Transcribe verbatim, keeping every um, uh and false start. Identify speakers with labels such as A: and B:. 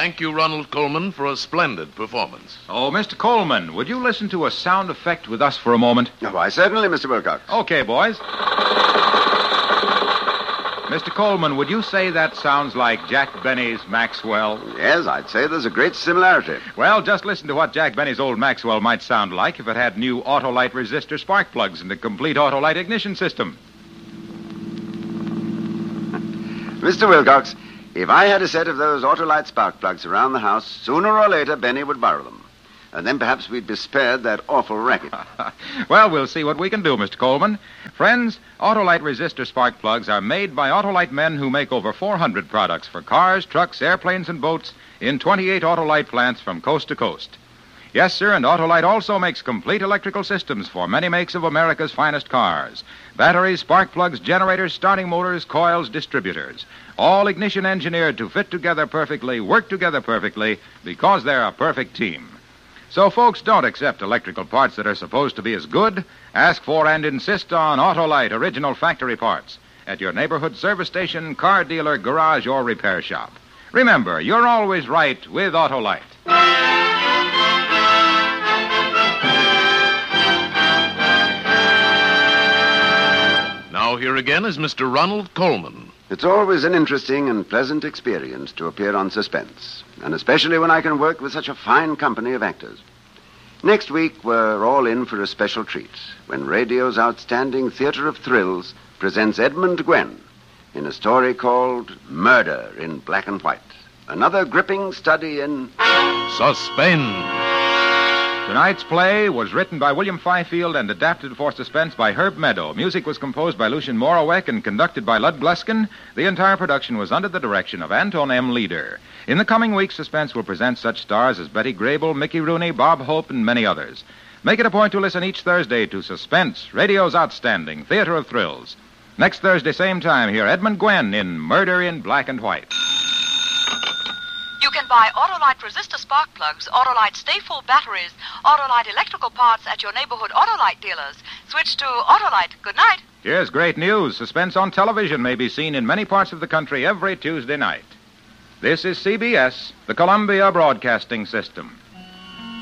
A: Thank you, Ronald Coleman, for a splendid performance.
B: Oh, Mister Coleman, would you listen to a sound effect with us for a moment?
C: Oh, why, certainly, Mister Wilcox.
B: Okay, boys. Mister Coleman, would you say that sounds like Jack Benny's Maxwell?
C: Yes, I'd say there's a great similarity.
B: Well, just listen to what Jack Benny's old Maxwell might sound like if it had new Autolite resistor spark plugs and a complete Autolite ignition system.
C: Mister Wilcox, if I had a set of those Autolite spark plugs around the house, sooner or later Benny would borrow them. And then perhaps we'd be spared that awful racket.
B: Well, we'll see what we can do, Mister Coleman. Friends, Autolite resistor spark plugs are made by Autolite men who make over four hundred products for cars, trucks, airplanes, and boats in twenty-eight Autolite plants from coast to coast. Yes, sir, and Autolite also makes complete electrical systems for many makes of America's finest cars. Batteries, spark plugs, generators, starting motors, coils, distributors. All ignition engineered to fit together perfectly, work together perfectly, because they're a perfect team. So, folks, don't accept electrical parts that are supposed to be as good. Ask for and insist on Autolite original factory parts at your neighborhood service station, car dealer, garage, or repair shop. Remember, you're always right with Autolite.
A: Now here again is Mister Ronald Coleman.
C: It's always an interesting and pleasant experience to appear on Suspense, and especially when I can work with such a fine company of actors. Next week, we're all in for a special treat when radio's outstanding Theater of Thrills presents Edmund Gwenn in a story called Murder in Black and White. Another gripping study in
A: Suspense.
B: Tonight's play was written by William Fifield and adapted for Suspense by Herb Meadow. Music was composed by Lucien Moraweck and conducted by Lud Gluskin. The entire production was under the direction of Anton M. Leader. In the coming weeks, Suspense will present such stars as Betty Grable, Mickey Rooney, Bob Hope, and many others. Make it a point to listen each Thursday to Suspense, radio's outstanding Theater of Thrills. Next Thursday, same time, hear Edmund Gwenn in Murder in Black and White.
D: You can buy Autolite resistor spark plugs, Autolite stay-full batteries, Autolite electrical parts at your neighborhood Autolite dealers. Switch to Autolite. Good night.
B: Here's great news. Suspense on television may be seen in many parts of the country every Tuesday night. This is C B S, the Columbia Broadcasting System.